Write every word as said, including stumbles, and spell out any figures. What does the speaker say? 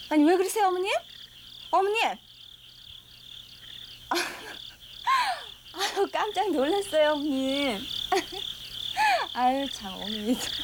아니 왜 그러세요 어머님? 어머님! 아유 깜짝 놀랐어요 어머님. 아유 참 어머니.